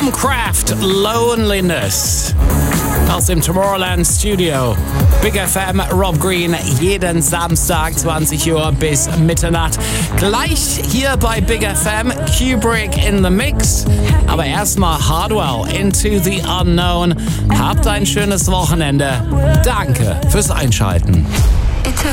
Stormcraft Loneliness. Aus dem Tomorrowland Studio. Big FM, Rob Green, jeden Samstag 20 Uhr bis Mitternacht. Gleich hier bei Big FM, Kubrick in the Mix. Aber erstmal Hardwell, Into the Unknown. Habt ein schönes Wochenende. Danke fürs Einschalten. It took